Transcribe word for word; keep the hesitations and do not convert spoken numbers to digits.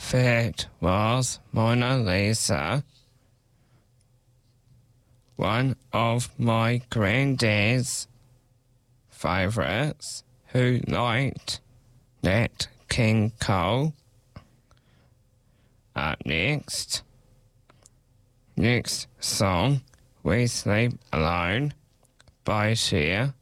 It was Mona Lisa, one of my granddad's favourites, who liked Nat King Cole. Up next, next song, We Sleep Alone by Cher.